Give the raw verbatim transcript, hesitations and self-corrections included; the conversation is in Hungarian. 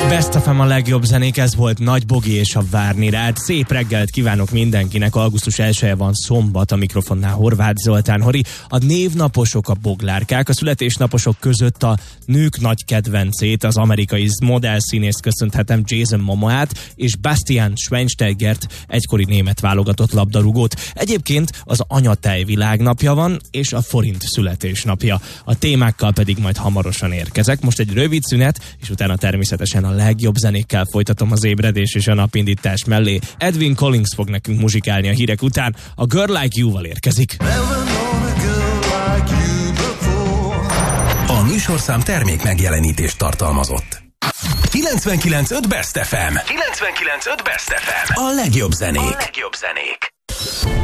Best of em a legjobb zenék, ez volt Nagy Bogi és a Várni rád. Szép reggelt kívánok mindenkinek, augusztus elsője van, szombat, a mikrofonnál Horváth Zoltán Hori. A névnaposok, a boglárkák, a születésnaposok között a nők nagy kedvencét, az amerikai modellszínészt köszönhetem, Jason Momoát, és Bastian Schweinsteigert, egykori német válogatott labdarúgót. Egyébként az anyatej világnapja van, és a forint születésnapja. A témákkal pedig majd hamarosan érkezek. Most egy rövid szünet, és utána természetesen a legjobb zenékkel folytatom az ébredés és a napindítás mellé. Edwin Collins fog nekünk muzsikálni a hírek után. A Girl Like You-val érkezik. A műsorszám termék megjelenítést tartalmazott. kilencvenkilenc pont öt Best ef em. kilencvenkilenc pont öt Best ef em. A legjobb zenék. A legjobb zenék.